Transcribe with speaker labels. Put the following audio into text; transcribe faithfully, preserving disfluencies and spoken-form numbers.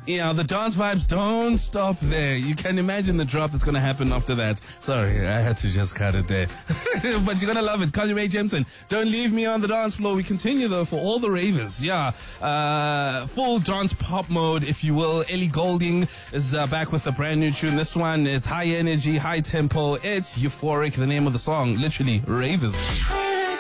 Speaker 1: Yeah, the dance vibes don't stop there. You can imagine the drop that's going to happen after that. Sorry, I had to just cut it there. But you're going to love it. Carly Rae Jepsen, Don't Leave Me on the Dance Floor. We continue, though, for all the ravers. Yeah, uh, full dance pop mode, if you will. Ellie Goulding is uh, back with a brand new tune. This one is high energy, high tempo. It's euphoric. The name of the song, literally, ravers.